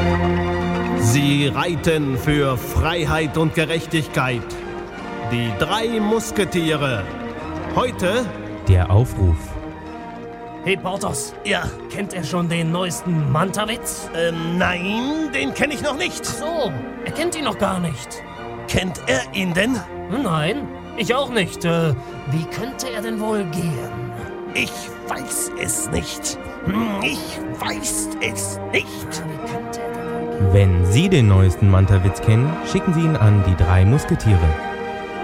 Sie reiten für Freiheit und Gerechtigkeit. Die 3 Musketiere. Heute Der Aufruf. Hey Porthos, ja. kennt er schon den neuesten Manta-Witz? Nein, den kenne ich noch nicht. So, er kennt ihn noch gar nicht. Kennt er ihn denn? Nein, ich auch nicht. Wie könnte er denn wohl gehen? Ich weiß es nicht. Ich weiß es nicht. Wie könnte er denn wohl gehen? Wenn Sie den neuesten Manta-Witz kennen, schicken Sie ihn an die 3 Musketiere.